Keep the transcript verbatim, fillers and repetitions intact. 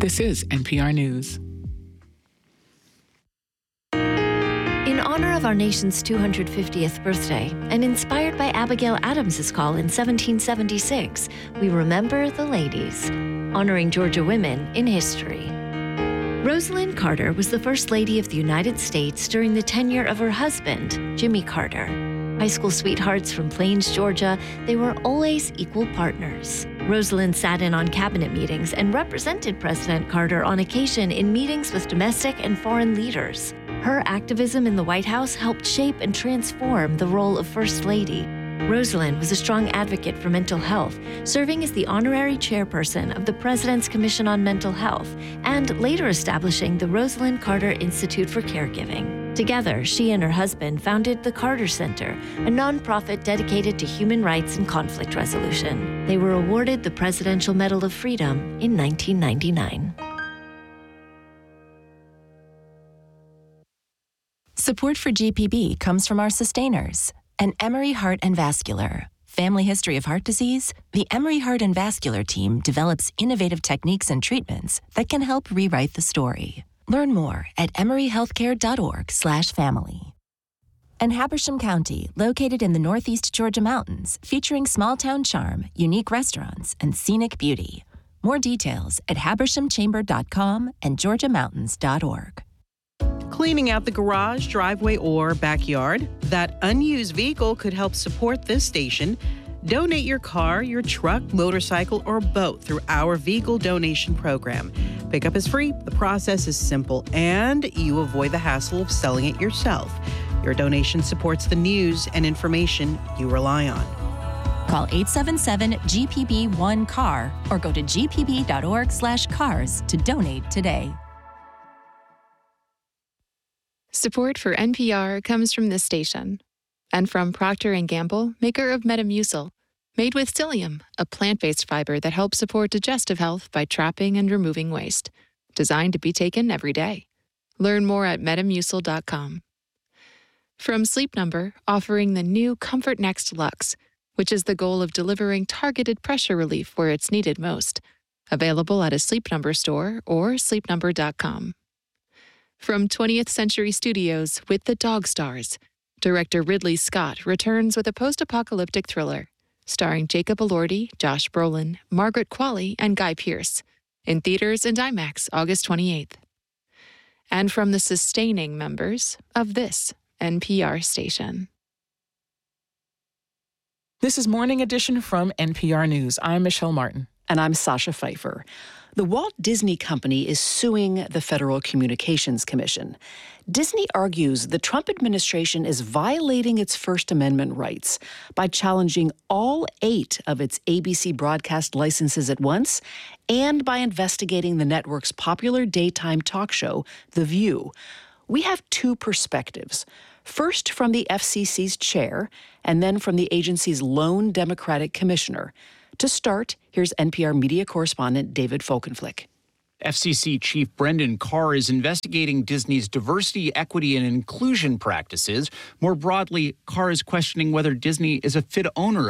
This is N P R News. In honor of our nation's two hundred fiftieth birthday, and inspired by Abigail Adams's call in seventeen seventy-six, we remember the ladies, honoring Georgia women in history. Rosalind Carter was the First Lady of the United States during the tenure of her husband, Jimmy Carter. High school sweethearts from Plains, Georgia, they were always equal partners. Rosalind sat in on cabinet meetings and represented President Carter on occasion in meetings with domestic and foreign leaders. Her activism in the White House helped shape and transform the role of First Lady. Rosalind was a strong advocate for mental health, serving as the honorary chairperson of the President's Commission on Mental Health, and later establishing the Rosalind Carter Institute for Caregiving. Together, she and her husband founded the Carter Center, a nonprofit dedicated to human rights and conflict resolution. They were awarded the Presidential Medal of Freedom in nineteen ninety-nine. Support for G P B comes from our sustainers, and Emory Heart and Vascular. Family history of heart disease? The Emory Heart and Vascular team develops innovative techniques and treatments that can help rewrite the story. Learn more at emoryhealthcare.org slash family. And Habersham County, located in the northeast Georgia mountains, featuring small-town charm, unique restaurants, and scenic beauty. More details at habersham chamber dot com and georgia mountains dot org. Cleaning out the garage, driveway, or backyard? That unused vehicle could help support this station. Donate your car, your truck, motorcycle, or boat through our vehicle donation program. Pickup is free, the process is simple, and you avoid the hassle of selling it yourself. Your donation supports the news and information you rely on. Call eight seven seven G P B one C A R or go to g p b dot org slash cars to donate today. Support for N P R comes from this station and from Procter and Gamble, maker of Metamucil, made with psyllium, a plant-based fiber that helps support digestive health by trapping and removing waste. Designed to be taken every day. Learn more at metamucil dot com. From Sleep Number, offering the new Comfort Next Luxe, which is the goal of delivering targeted pressure relief where it's needed most. Available at a Sleep Number store or sleep number dot com. From twentieth Century Studios with The Dog Stars, director Ridley Scott returns with a post-apocalyptic thriller starring Jacob Elordi, Josh Brolin, Margaret Qualley, and Guy Pearce. In theaters and IMAX August twenty-eighth. And from the sustaining members of this N P R station. This is Morning Edition from N P R News. I'm Michelle Martin. And I'm Sasha Pfeiffer. The Walt Disney Company is suing the Federal Communications Commission. Disney argues the Trump administration is violating its First Amendment rights by challenging all eight of its A B C broadcast licenses at once and by investigating the network's popular daytime talk show, The View. We have two perspectives. First from the F C C's chair, and then from the agency's lone Democratic commissioner. To start, here's N P R media correspondent David Folkenflik. F C C Chief Brendan Carr is investigating Disney's diversity, equity, and inclusion practices. More broadly, Carr is questioning whether Disney is a fit owner